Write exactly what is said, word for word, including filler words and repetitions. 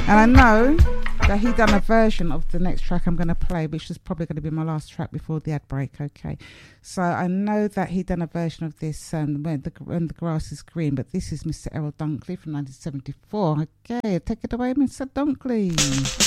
And I know that he done a version of the next track I'm going to play, which is probably going to be my last track before the ad break, okay? So I know that he done a version of this um, when, the, when the Grass is Green, but this is Mister Errol Dunkley from nineteen seventy-four. Okay, take it away, Mister Dunkley.